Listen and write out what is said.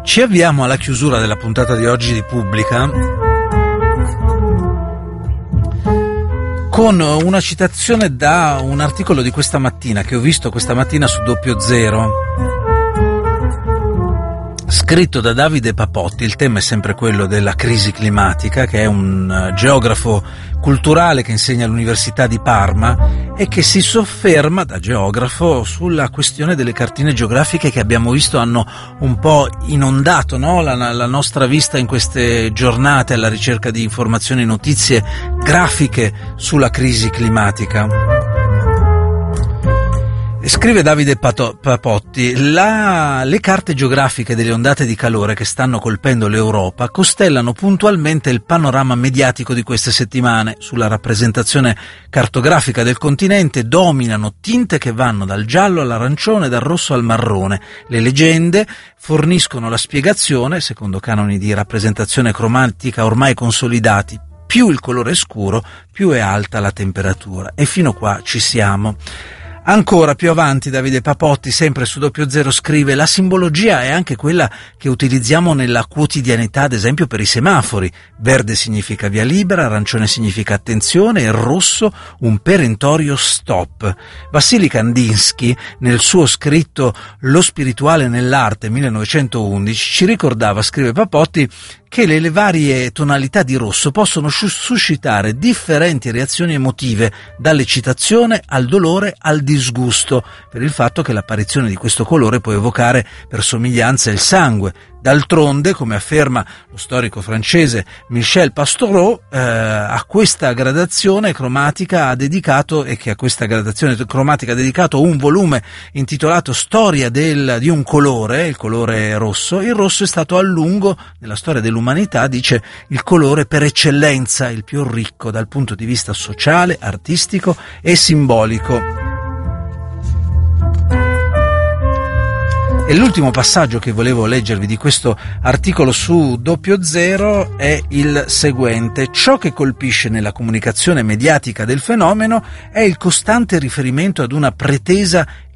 Ci avviamo alla chiusura della puntata di oggi di Pubblica con una citazione da un articolo di questa mattina che ho visto questa mattina su Doppio Zero, scritto da Davide Papotti. Il tema è sempre quello della crisi climatica, che è un geografo culturale che insegna all'Università di Parma e che si sofferma da geografo sulla questione delle cartine geografiche che abbiamo visto hanno un po' inondato, no? la nostra vista in queste giornate alla ricerca di informazioni e notizie grafiche sulla crisi climatica. Scrive Davide Papotti: le carte geografiche delle ondate di calore che stanno colpendo l'Europa costellano puntualmente il panorama mediatico di queste settimane. Sulla rappresentazione cartografica del continente dominano tinte che vanno dal giallo all'arancione, dal rosso al marrone. Le leggende forniscono la spiegazione, secondo canoni di rappresentazione cromatica ormai consolidati. Più il colore è scuro, più è alta la temperatura. E fino qua ci siamo. Ancora più avanti Davide Papotti, sempre su Doppio Zero, scrive: la simbologia è anche quella che utilizziamo nella quotidianità, ad esempio per i semafori. Verde significa via libera, arancione significa attenzione e rosso un perentorio stop. Vassili Kandinsky, nel suo scritto Lo spirituale nell'arte 1911, ci ricordava, scrive Papotti, che le varie tonalità di rosso possono suscitare differenti reazioni emotive, dall'eccitazione al dolore al disgusto, per il fatto che l'apparizione di questo colore può evocare per somiglianza il sangue. D'altronde, come afferma lo storico francese Michel Pastoureau, a questa gradazione cromatica ha dedicato un volume intitolato Storia di un colore, il colore rosso. Il rosso è stato a lungo, nella storia dell'umanità, dice, il colore per eccellenza, il più ricco dal punto di vista sociale, artistico e simbolico. E l'ultimo passaggio che volevo leggervi di questo articolo su Doppio Zero è il seguente: ciò che colpisce nella comunicazione mediatica del fenomeno è il costante riferimento ad una pretesa